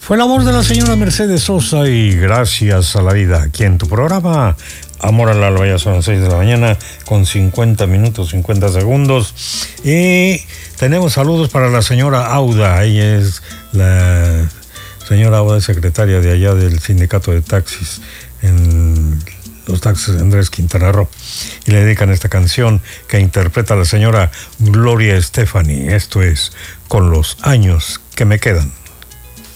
Fue la voz de la señora Mercedes Sosa y Gracias a la Vida, aquí en tu programa Amor al Alba. Ya son las 6 de la mañana con 50 minutos, 50 segundos. Y tenemos saludos para la señora Auda. Ella es la señora Auda, secretaria de allá del sindicato de taxis en los taxis de Andrés Quintana Roo. Y le dedican esta canción que interpreta la señora Gloria Estefani. Esto es Con los años que me quedan.